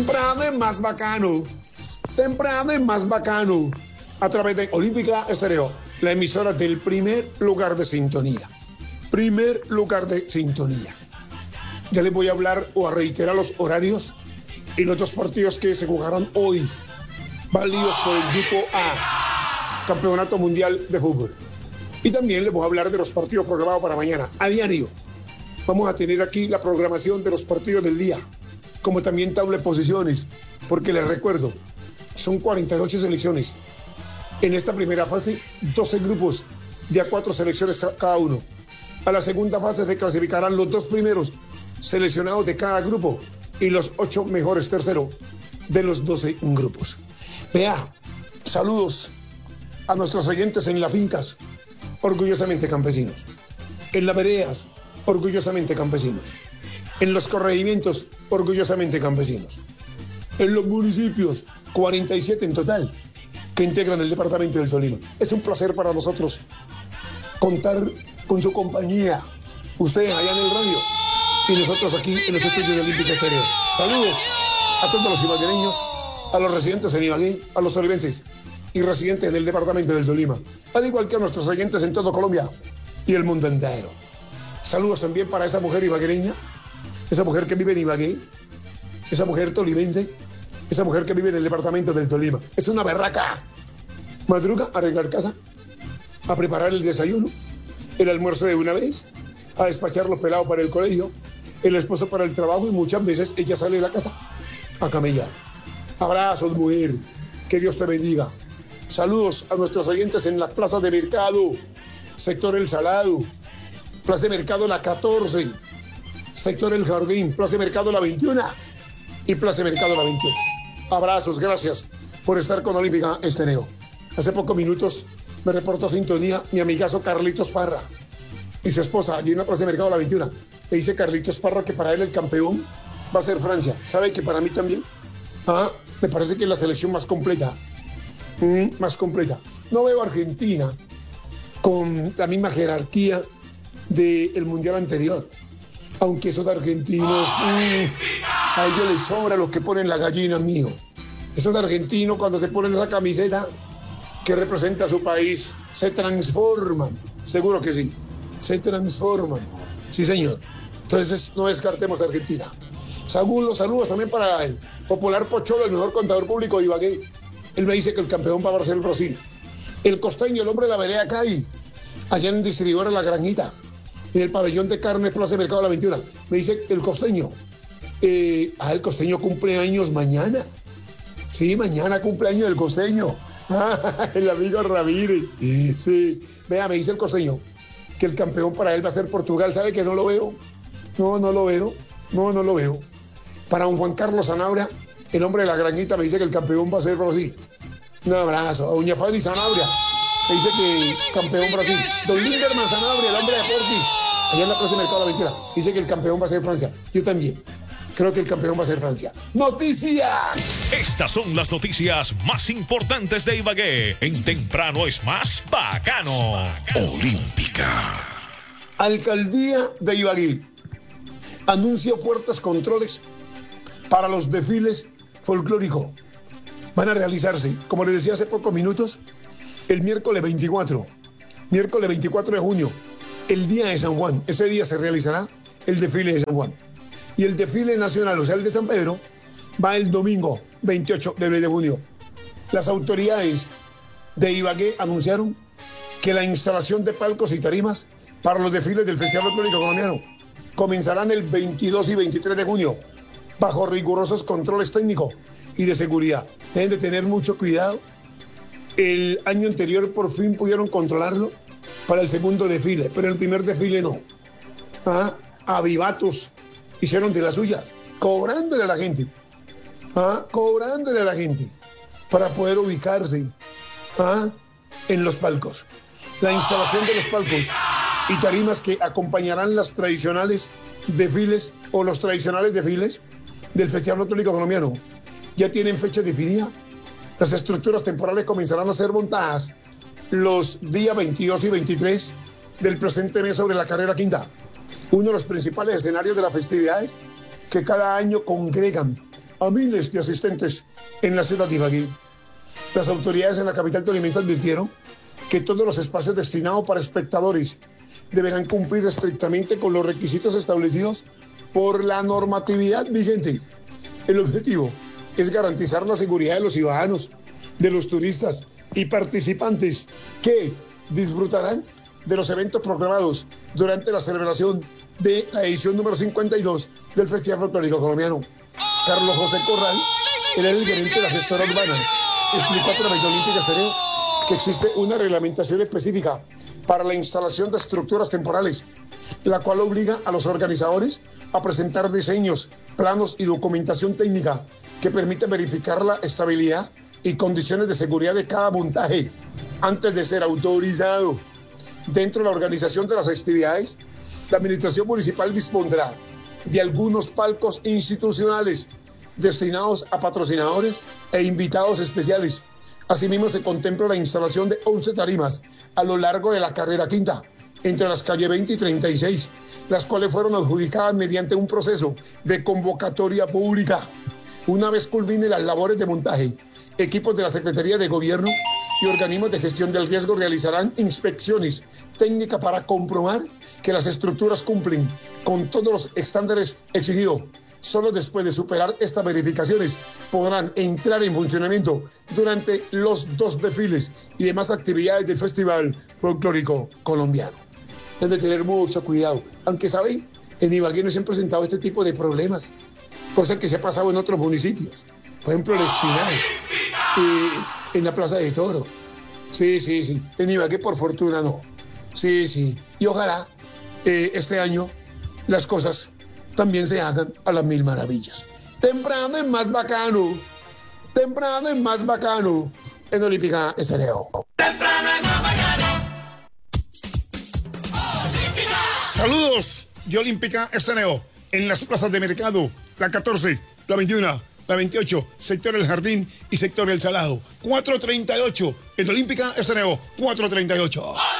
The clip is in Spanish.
Temprano es más bacano. Temprano es más bacano. A través de Olímpica Estéreo, la emisora del primer lugar de sintonía. Primer lugar de sintonía. Ya les voy a hablar o a reiterar los horarios y los dos partidos que se jugarán hoy, válidos por el Grupo A, Campeonato Mundial de Fútbol. Y también les voy a hablar de los partidos programados para mañana. A diario vamos a tener aquí la programación de los partidos del día, como también tabla de posiciones, porque les recuerdo, son 48 selecciones. En esta primera fase, 12 grupos de a 4 selecciones cada uno. A la segunda fase se clasificarán los 2 primeros seleccionados de cada grupo y los 8 mejores terceros de los 12 grupos. Vea, saludos a nuestros oyentes en las fincas, orgullosamente campesinos. En las veredas, orgullosamente campesinos. En los corregimientos, orgullosamente campesinos. En los municipios, 47 en total, que integran el departamento del Tolima. Es un placer para nosotros contar con su compañía, ustedes allá en el radio y nosotros aquí en los estudios de Olímpica Estéreo. Saludos a todos los ibaguereños, a los residentes en Ibagué, a los tolimenses y residentes en el departamento del Tolima, al igual que a nuestros oyentes en todo Colombia y el mundo entero. Saludos también para esa mujer ibaguereña, esa mujer que vive en Ibagué, esa mujer tolimense, esa mujer que vive en el departamento del Tolima. Es una berraca. Madruga a arreglar casa, a preparar el desayuno, el almuerzo de una vez, a despachar los pelados para el colegio, el esposo para el trabajo y muchas veces ella sale de la casa a camellar. Abrazos, mujer. Que Dios te bendiga. Saludos a nuestros oyentes en las plazas de mercado, sector El Salado, plaza de mercado La 14, sector El Jardín, plaza de mercado La 21 y plaza de mercado La 28. Abrazos, gracias por estar con Olímpica Estéreo. Hace pocos minutos me reportó sintonía mi amigazo Carlitos Parra y su esposa allí en la plaza de mercado La 21. Me dice Carlitos Parra que para él el campeón va a ser Francia. ¿Sabe que para mí también? Me parece que es la selección más completa. Más completa. No veo a Argentina con la misma jerarquía del mundial anterior. Aunque esos argentinos, a ellos les sobra lo que ponen la gallina, mío. Esos argentinos cuando se ponen esa camiseta que representa a su país, se transforman. Seguro que sí. Se transforman. Sí, señor. Entonces no descartemos a Argentina. Saludos también para el popular Pocholo, el mejor contador público de Ibagué. Él me dice que el campeón va a ser el Brasil. El costeño, el hombre de la vereda Cali, allá en el distribuidor de La Granjita, en el pabellón de carne Plaza de Mercado La 21. Me dice el costeño. El costeño cumple años mañana. Sí, mañana cumpleaños del costeño. El amigo Ramírez. Sí. Vea, me dice el costeño que el campeón para él va a ser Portugal. ¿Sabe que no lo veo? No lo veo. Para un Juan Carlos Zanabria, el hombre de La Granjita, me dice que el campeón va a ser Brasil. Un abrazo. A doña Fanny Zanabria, me dice que campeón Brasil. Don Linderman Zanabria, el hombre de Portis, allá en la Plaza de Mercado La 21, dice que el campeón va a ser Francia. Yo también creo que el campeón va a ser Francia. ¡Noticias! Estas son las noticias más importantes de Ibagué. En Temprano es más bacano. Olímpica. Alcaldía de Ibagué anuncia fuertes controles para los desfiles folclóricos. Van a realizarse, como les decía hace pocos minutos, el miércoles 24 de junio, el día de San Juan. Ese día se realizará el desfile de San Juan. Y el desfile nacional, o sea, el de San Pedro, va el domingo 28 de junio. Las autoridades de Ibagué anunciaron que la instalación de palcos y tarimas para los desfiles del Festival Folclórico Colombiano comenzarán el 22 y 23 de junio, bajo rigurosos controles técnicos y de seguridad. Deben de tener mucho cuidado. El año anterior por fin pudieron controlarlo para el segundo desfile, pero el primer desfile no. Avivatos hicieron de las suyas, cobrándole a la gente. Cobrándole a la gente para poder ubicarse en los palcos. La instalación de los palcos y tarimas que acompañarán las tradicionales desfiles o los tradicionales desfiles del Festival Folclórico Colombiano ya tienen fecha definida. Las estructuras temporales comenzarán a ser montadas los días 22 y 23 del presente mes sobre la carrera quinta, uno de los principales escenarios de las festividades que cada año congregan a miles de asistentes en la ciudad de Ibagué. Las autoridades en la capital tolimense advirtieron que todos los espacios destinados para espectadores deberán cumplir estrictamente con los requisitos establecidos por la normatividad vigente. El objetivo es garantizar la seguridad de los ciudadanos, de los turistas y participantes que disfrutarán de los eventos programados durante la celebración de la edición número 52 del Festival Folclórico Colombiano. Carlos José Corral, era el gerente de la gestora urbana, explicó a través de Olímpica Estéreo que existe una reglamentación específica para la instalación de estructuras temporales, la cual obliga a los organizadores a presentar diseños, planos y documentación técnica que permite verificar la estabilidad y condiciones de seguridad de cada montaje antes de ser autorizado. Dentro de la organización de las actividades, la administración municipal dispondrá de algunos palcos institucionales destinados a patrocinadores e invitados especiales. Asimismo, se contempla la instalación de 11 tarimas a lo largo de la carrera quinta, entre las calles 20 y 36, las cuales fueron adjudicadas mediante un proceso de convocatoria pública. Una vez culminen las labores de montaje, equipos de la Secretaría de Gobierno y organismos de gestión del riesgo realizarán inspecciones técnicas para comprobar que las estructuras cumplen con todos los estándares exigidos. Solo después de superar estas verificaciones podrán entrar en funcionamiento durante los 2 desfiles y demás actividades del Festival Folclórico Colombiano. Deben de tener mucho cuidado, aunque saben, en Ibagué no se han presentado este tipo de problemas, cosa que se ha pasado en otros municipios. Por ejemplo, el Espinal, en la Plaza de Toro. Sí. En Ibagué, por fortuna, no. Sí. Y ojalá este año las cosas también se hagan a las mil maravillas. Temprano es más bacano. En Olímpica Estéreo. Temprano es más bacano. Saludos de Olímpica Estéreo. En las plazas de mercado, la 14, la 21, la 28, sector El Jardín y sector El Salado. 438 en Olímpica Estéreo, 438.